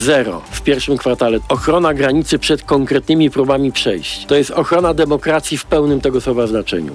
Zero w pierwszym kwartale. Ochrona granicy przed konkretnymi próbami przejść. To jest ochrona demokracji w pełnym tego słowa znaczeniu.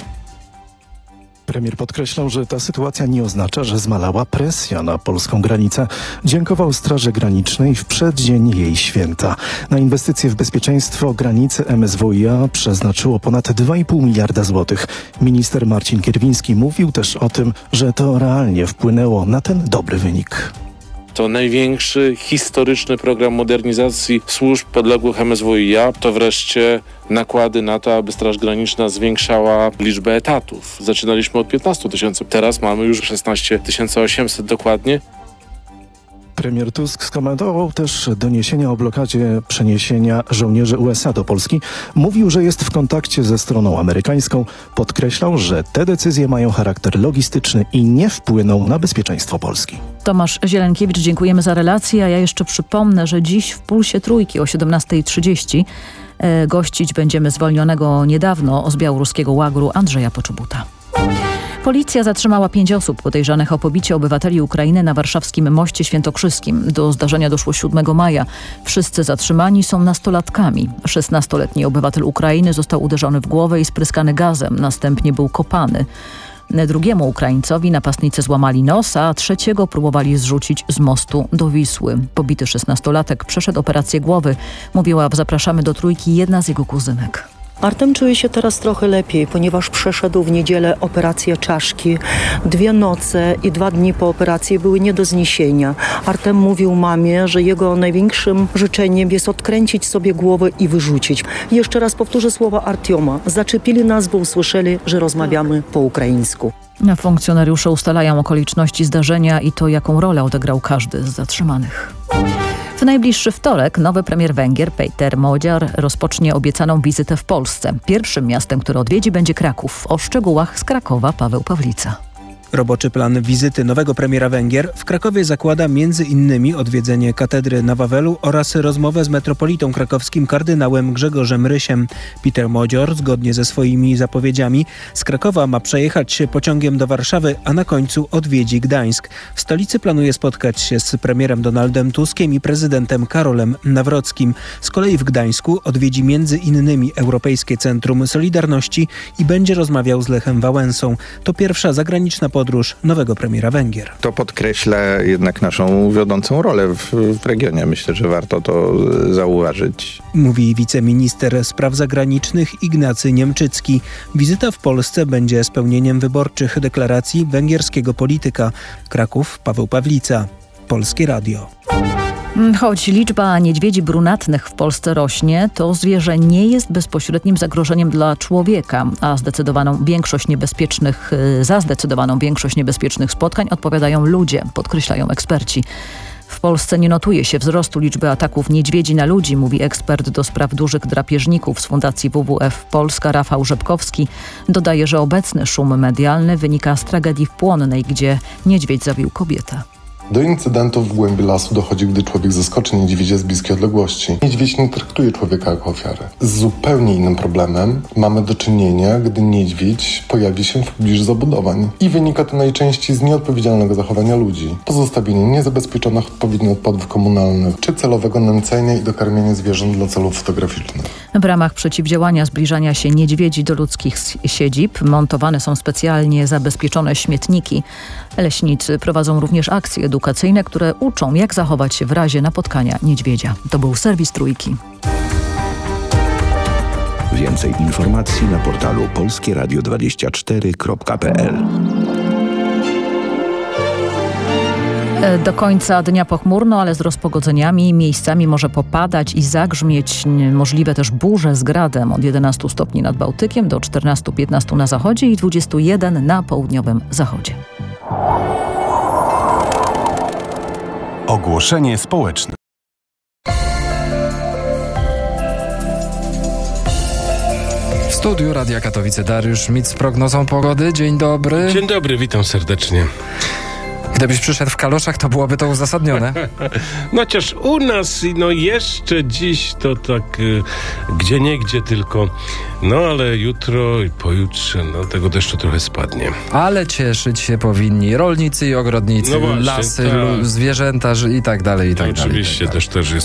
Premier podkreślał, że ta sytuacja nie oznacza, że zmalała presja na polską granicę. Dziękował Straży Granicznej w przeddzień jej święta. Na inwestycje w bezpieczeństwo granicy MSWiA przeznaczyło ponad 2,5 miliarda złotych. Minister Marcin Kierwiński mówił też o tym, że to realnie wpłynęło na ten dobry wynik. To największy historyczny program modernizacji służb podległych MSWiA. To wreszcie nakłady na to, aby Straż Graniczna zwiększała liczbę etatów. Zaczynaliśmy od 15 tysięcy, teraz mamy już 16 800 dokładnie. Premier Tusk skomentował też doniesienia o blokadzie przeniesienia żołnierzy USA do Polski. Mówił, że jest w kontakcie ze stroną amerykańską. Podkreślał, że te decyzje mają charakter logistyczny i nie wpłyną na bezpieczeństwo Polski. Tomasz Zielenkiewicz, dziękujemy za relację. A ja jeszcze przypomnę, że dziś w Pulsie Trójki o 17:30 gościć będziemy zwolnionego niedawno z białoruskiego łagru Andrzeja Poczobuta. Policja zatrzymała 5 osób podejrzanych o pobicie obywateli Ukrainy na warszawskim Moście Świętokrzyskim. Do zdarzenia doszło 7 maja. Wszyscy zatrzymani są nastolatkami. 16-letni obywatel Ukrainy został uderzony w głowę i spryskany gazem. Następnie był kopany. Drugiemu Ukraińcowi napastnicy złamali nos, a trzeciego próbowali zrzucić z mostu do Wisły. Pobity 16-latek przeszedł operację głowy. Mówiła w Zapraszamy do Trójki jedna z jego kuzynek. Artem czuje się teraz trochę lepiej, ponieważ przeszedł w niedzielę operację czaszki. 2 noce i 2 dni po operacji były nie do zniesienia. Artem mówił mamie, że jego największym życzeniem jest odkręcić sobie głowę i wyrzucić. Jeszcze raz powtórzę słowa Artioma. Zaczepili nas, bo usłyszeli, że rozmawiamy po ukraińsku. Funkcjonariusze ustalają okoliczności zdarzenia i to, jaką rolę odegrał każdy z zatrzymanych. W najbliższy wtorek nowy premier Węgier Péter Magyar rozpocznie obiecaną wizytę w Polsce. Pierwszym miastem, które odwiedzi, będzie Kraków. O szczegółach z Krakowa Paweł Pawlica. Roboczy plan wizyty nowego premiera Węgier w Krakowie zakłada m.in. odwiedzenie katedry na Wawelu oraz rozmowę z metropolitą krakowskim kardynałem Grzegorzem Rysiem. Péter Magyar, zgodnie ze swoimi zapowiedziami, z Krakowa ma przejechać się pociągiem do Warszawy, a na końcu odwiedzi Gdańsk. W stolicy planuje spotkać się z premierem Donaldem Tuskiem i prezydentem Karolem Nawrockim. Z kolei w Gdańsku odwiedzi m.in. Europejskie Centrum Solidarności i będzie rozmawiał z Lechem Wałęsą. To pierwsza zagraniczna podróż nowego premiera Węgier. To podkreśla jednak naszą wiodącą rolę w regionie. Myślę, że warto to zauważyć. Mówi wiceminister spraw zagranicznych Ignacy Niemczycki. Wizyta w Polsce będzie spełnieniem wyborczych deklaracji węgierskiego polityka. Kraków, Paweł Pawlica, Polskie Radio. Choć liczba niedźwiedzi brunatnych w Polsce rośnie, to zwierzę nie jest bezpośrednim zagrożeniem dla człowieka, a za zdecydowaną większość niebezpiecznych spotkań odpowiadają ludzie, podkreślają eksperci. W Polsce nie notuje się wzrostu liczby ataków niedźwiedzi na ludzi, mówi ekspert do spraw dużych drapieżników z Fundacji WWF Polska Rafał Rzepkowski. Dodaje, że obecny szum medialny wynika z tragedii w Płonnej, gdzie niedźwiedź zabił kobietę. Do incydentów w głębi lasu dochodzi, gdy człowiek zaskoczy niedźwiedzia z bliskiej odległości. Niedźwiedź nie traktuje człowieka jako ofiarę. Z zupełnie innym problemem mamy do czynienia, gdy niedźwiedź pojawi się w pobliżu zabudowań. I wynika to najczęściej z nieodpowiedzialnego zachowania ludzi. Pozostawienie niezabezpieczonych odpowiednio odpadów komunalnych, czy celowego nęcenia i dokarmiania zwierząt dla celów fotograficznych. W ramach przeciwdziałania zbliżania się niedźwiedzi do ludzkich siedzib montowane są specjalnie zabezpieczone śmietniki. Leśnicy prowadzą również akcje edukacyjne, które uczą, jak zachować się w razie napotkania niedźwiedzia. To był serwis Trójki. Więcej informacji na portalu polskieradio24.pl. Do końca dnia pochmurno, ale z rozpogodzeniami. Miejscami może popadać i zagrzmieć. Możliwe też burze z gradem od 11 stopni nad Bałtykiem do 14-15 na zachodzie i 21 na południowym zachodzie. Ogłoszenie społeczne. W studiu Radia Katowice Dariusz Mit z prognozą pogody. Dzień dobry. Dzień dobry, witam serdecznie. Gdybyś przyszedł w kaloszach, to byłoby to uzasadnione. No chociaż u nas, no jeszcze dziś to tak gdzieniegdzie tylko, no ale jutro i pojutrze, no tego deszczu trochę spadnie. Ale cieszyć się powinni rolnicy i ogrodnicy, No właśnie, lasy, tak. zwierzęta i tak dalej, i tak dalej. Oczywiście też jest